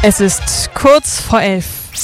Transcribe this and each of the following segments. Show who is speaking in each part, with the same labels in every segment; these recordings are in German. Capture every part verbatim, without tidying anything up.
Speaker 1: Es ist kurz vor elf.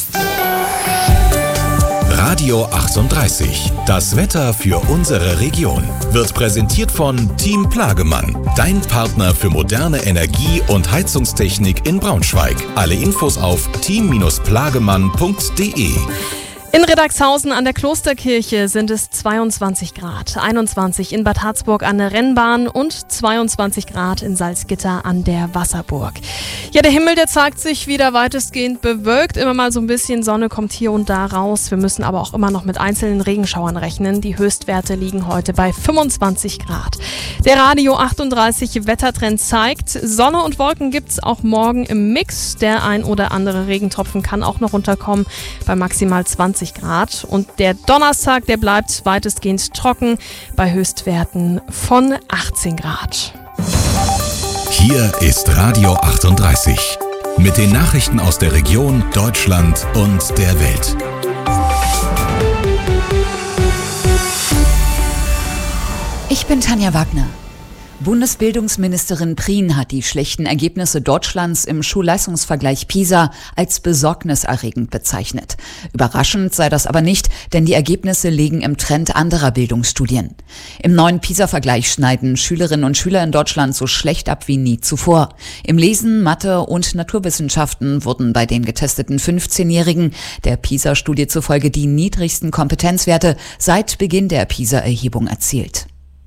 Speaker 2: Radio achtunddreißig. Das Wetter für unsere Region wird präsentiert von Team Plagemann. Dein Partner für moderne Energie- und Heizungstechnik in Braunschweig. Alle Infos auf team plagemann punkt de.
Speaker 1: In Riddagshausen an der Klosterkirche sind es zweiundzwanzig Grad, einundzwanzig in Bad Harzburg an der Rennbahn und zweiundzwanzig Grad in Salzgitter an der Wasserburg. Ja, der Himmel, der zeigt sich wieder weitestgehend bewölkt. Immer mal so ein bisschen Sonne kommt hier und da raus. Wir müssen aber auch immer noch mit einzelnen Regenschauern rechnen. Die Höchstwerte liegen heute bei fünfundzwanzig Grad. Der Radio achtunddreißig Wettertrend zeigt, Sonne und Wolken gibt's auch morgen im Mix. Der ein oder andere Regentropfen kann auch noch runterkommen bei maximal zwanzig Grad. Und der Donnerstag, der bleibt weitestgehend trocken bei Höchstwerten von achtzehn Grad.
Speaker 2: Hier ist Radio achtunddreißig mit den Nachrichten aus der Region, Deutschland und der Welt.
Speaker 3: Ich bin Tanja Wagner. Bundesbildungsministerin Prien hat die schlechten Ergebnisse Deutschlands im Schulleistungsvergleich PISA als besorgniserregend bezeichnet. Überraschend sei das aber nicht, denn die Ergebnisse liegen im Trend anderer Bildungsstudien. Im neuen PISA-Vergleich schneiden Schülerinnen und Schüler in Deutschland so schlecht ab wie nie zuvor. Im Lesen, Mathe und Naturwissenschaften wurden bei den getesteten fünfzehnjährigen der PISA-Studie zufolge die niedrigsten Kompetenzwerte seit Beginn der PISA-Erhebung erzielt.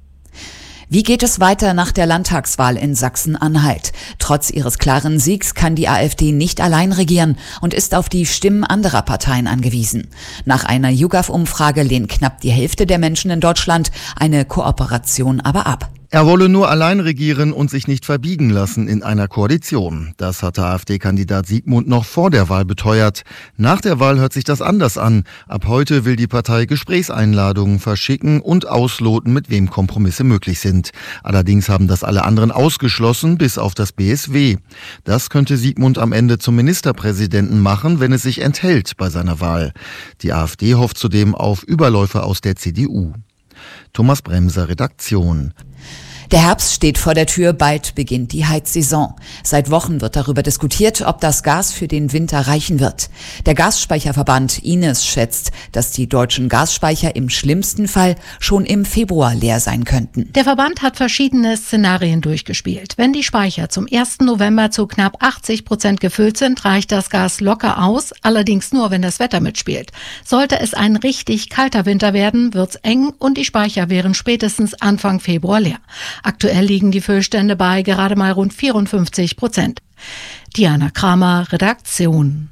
Speaker 3: Wie geht es weiter nach der Landtagswahl in Sachsen-Anhalt? Trotz ihres klaren Siegs kann die AfD nicht allein regieren und ist auf die Stimmen anderer Parteien angewiesen. Nach einer YouGov-Umfrage lehnt knapp die Hälfte der Menschen in Deutschland eine Kooperation aber ab.
Speaker 4: Er wolle nur allein regieren und sich nicht verbiegen lassen in einer Koalition. Das hatte AfD-Kandidat Siegmund noch vor der Wahl beteuert. Nach der Wahl hört sich das anders an. Ab heute will die Partei Gesprächseinladungen verschicken und ausloten, mit wem Kompromisse möglich sind. Allerdings haben das alle anderen ausgeschlossen, bis auf das B S W. Das könnte Siegmund am Ende zum Ministerpräsidenten machen, wenn es sich enthält bei seiner Wahl. Die AfD hofft zudem auf Überläufe aus der C D U. Thomas Bremser, Redaktion.
Speaker 3: Der Herbst steht vor der Tür, bald beginnt die Heizsaison. Seit Wochen wird darüber diskutiert, ob das Gas für den Winter reichen wird. Der Gasspeicherverband I N E S schätzt, dass die deutschen Gasspeicher im schlimmsten Fall schon im Februar leer sein könnten.
Speaker 5: Der Verband hat verschiedene Szenarien durchgespielt. Wenn die Speicher zum ersten November zu knapp achtzig Prozent gefüllt sind, reicht das Gas locker aus, allerdings nur, wenn das Wetter mitspielt. Sollte es ein richtig kalter Winter werden, wird's eng und die Speicher wären spätestens Anfang Februar leer. Aktuell liegen die Füllstände bei gerade mal rund vierundfünfzig Prozent. Diana Kramer, Redaktion.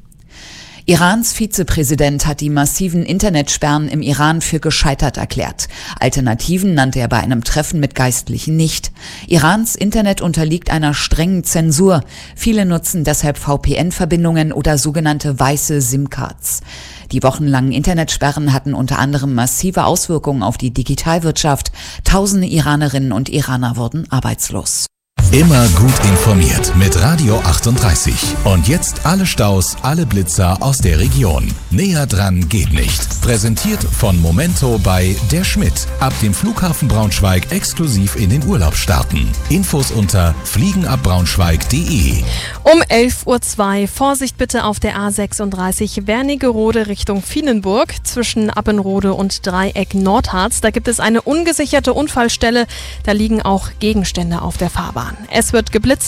Speaker 3: Irans Vizepräsident hat die massiven Internetsperren im Iran für gescheitert erklärt. Alternativen nannte er bei einem Treffen mit Geistlichen nicht. Irans Internet unterliegt einer strengen Zensur. Viele nutzen deshalb V P N-Verbindungen oder sogenannte weiße SIM-Cards. Die wochenlangen Internetsperren hatten unter anderem massive Auswirkungen auf die Digitalwirtschaft. Tausende Iranerinnen und Iraner wurden arbeitslos.
Speaker 2: Immer gut informiert mit Radio achtunddreißig. Und jetzt alle Staus, alle Blitzer aus der Region. Näher dran geht nicht. Präsentiert von Momento bei Der Schmidt. Ab dem Flughafen Braunschweig exklusiv in den Urlaub starten. Infos unter fliegenabbraunschweig punkt de.
Speaker 1: Um elf Uhr zwei, Vorsicht bitte auf der A sechsunddreißig Wernigerode Richtung Vienenburg zwischen Appenrode und Dreieck Nordharz. Da gibt es eine ungesicherte Unfallstelle. Da liegen auch Gegenstände auf der Fahrbahn. Es wird geblitzt.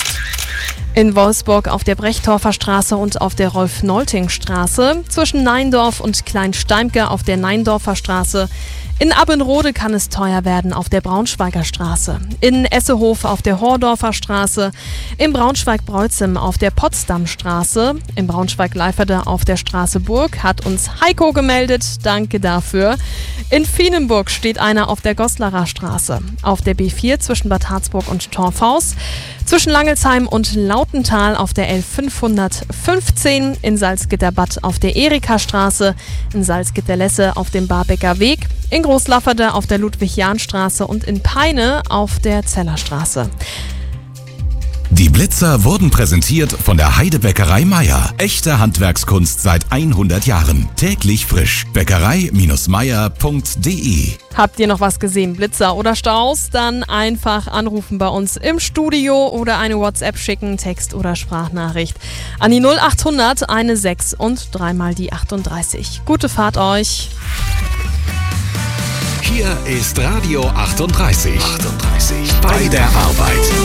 Speaker 1: In Wolfsburg auf der Brechtorfer Straße und auf der Rolf-Nolting-Straße. Zwischen Neindorf und Kleinsteimke auf der Neindorfer Straße. In Abbenrode kann es teuer werden auf der Braunschweiger Straße. In Essehof auf der Hordorfer Straße. In Braunschweig-Breutzem auf der Potsdamstraße. In Braunschweig-Leiferde auf der Straße Burg hat uns Heiko gemeldet. Danke dafür. In Vienenburg steht einer auf der Goslarer Straße. Auf der B vier zwischen Bad Harzburg und Torfhaus. Zwischen Langelsheim und Lautental auf der L fünfhundertfünfzehn. In Salzgitterbad auf der Erika-Straße. In Salzgitter-Lesse auf dem Barbecker Weg. In Großlafferde auf der Ludwig-Jahn-Straße und in Peine auf der Zellerstraße.
Speaker 2: Die Blitzer wurden präsentiert von der Heidebäckerei Meier. Echte Handwerkskunst seit hundert Jahren. Täglich frisch. Bäckerei Meier punkt de.
Speaker 1: Habt ihr noch was gesehen, Blitzer oder Staus? Dann einfach anrufen bei uns im Studio oder eine WhatsApp schicken, Text- oder Sprachnachricht an die null achthundert, eine sechs und dreimal die achtunddreißig. Gute Fahrt euch!
Speaker 2: Hier ist Radio achtunddreißig. achtunddreißig. Bei der Arbeit.